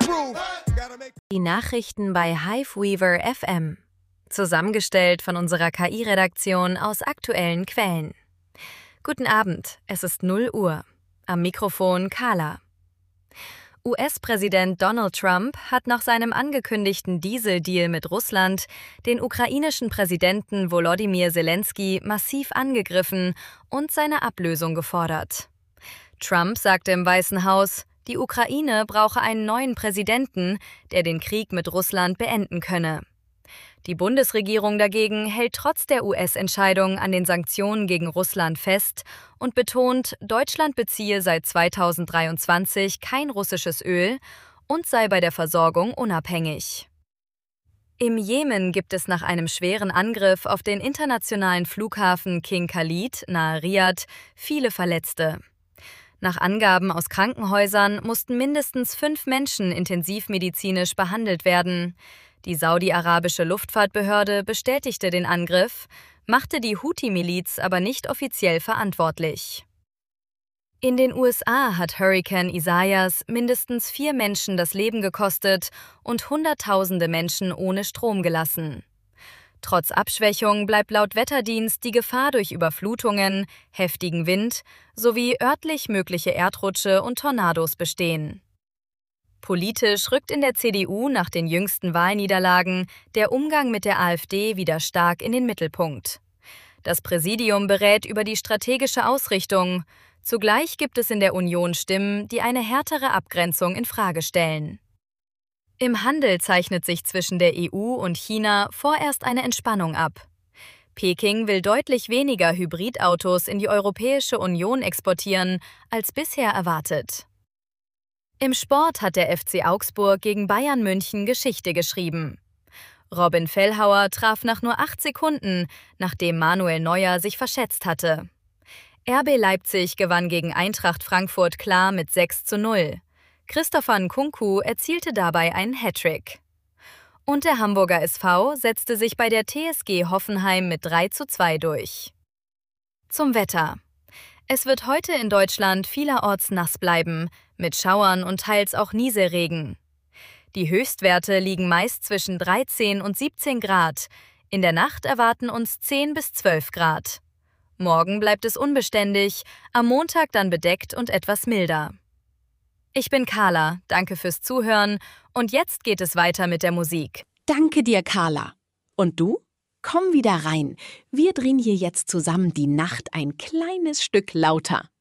Die Nachrichten bei Hiveweaver FM. Zusammengestellt von unserer KI-Redaktion aus aktuellen Quellen. Guten Abend, es ist 0 Uhr. Am Mikrofon Carla. US-Präsident Donald Trump hat nach seinem angekündigten Dieseldeal mit Russland den ukrainischen Präsidenten Volodymyr Zelensky massiv angegriffen und seine Ablösung gefordert. Trump sagte im Weißen Haus, die Ukraine brauche einen neuen Präsidenten, der den Krieg mit Russland beenden könne. Die Bundesregierung dagegen hält trotz der US-Entscheidung an den Sanktionen gegen Russland fest und betont, Deutschland beziehe seit 2023 kein russisches Öl und sei bei der Versorgung unabhängig. Im Jemen gibt es nach einem schweren Angriff auf den internationalen Flughafen King Khalid nahe Riad viele Verletzte. Nach Angaben aus Krankenhäusern mussten mindestens 5 Menschen intensivmedizinisch behandelt werden. Die saudi-arabische Luftfahrtbehörde bestätigte den Angriff, machte die Houthi-Miliz aber nicht offiziell verantwortlich. In den USA hat Hurrikan Isaias mindestens 4 Menschen das Leben gekostet und Hunderttausende Menschen ohne Strom gelassen. Trotz Abschwächung bleibt laut Wetterdienst die Gefahr durch Überflutungen, heftigen Wind sowie örtlich mögliche Erdrutsche und Tornados bestehen. Politisch rückt in der CDU nach den jüngsten Wahlniederlagen der Umgang mit der AfD wieder stark in den Mittelpunkt. Das Präsidium berät über die strategische Ausrichtung. Zugleich gibt es in der Union Stimmen, die eine härtere Abgrenzung in Frage stellen. Im Handel zeichnet sich zwischen der EU und China vorerst eine Entspannung ab. Peking will deutlich weniger Hybridautos in die Europäische Union exportieren, als bisher erwartet. Im Sport hat der FC Augsburg gegen Bayern München Geschichte geschrieben. Robin Fellhauer traf nach nur 8 Sekunden, nachdem Manuel Neuer sich verschätzt hatte. RB Leipzig gewann gegen Eintracht Frankfurt klar mit 6:0. Christopher Nkunku erzielte dabei einen Hattrick. Und der Hamburger SV setzte sich bei der TSG Hoffenheim mit 3:2 durch. Zum Wetter. Es wird heute in Deutschland vielerorts nass bleiben, mit Schauern und teils auch Nieselregen. Die Höchstwerte liegen meist zwischen 13 und 17 Grad. In der Nacht erwarten uns 10 bis 12 Grad. Morgen bleibt es unbeständig, am Montag dann bedeckt und etwas milder. Ich bin Carla, danke fürs Zuhören und jetzt geht es weiter mit der Musik. Danke dir, Carla. Und du? Komm wieder rein. Wir drehen hier jetzt zusammen die Nacht ein kleines Stück lauter.